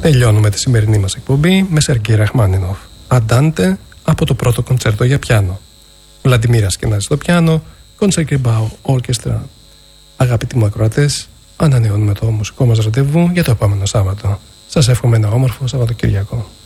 Τελειώνουμε τη σημερινή μας εκπομπή με Σεργέη Ραχμάνινοφ. Αντάντε από το πρώτο κοντσέρτο για πιάνο. Βλαντιμίρα Ασκενάζη στο πιάνο, Concertgebouw Orchestra. Αγαπητοί μου ακροατές, ανανεώνουμε το μουσικό μας ραντεβού για το επόμενο Σάββατο. Σας εύχομαι ένα όμορφο Σαββατοκυριακό.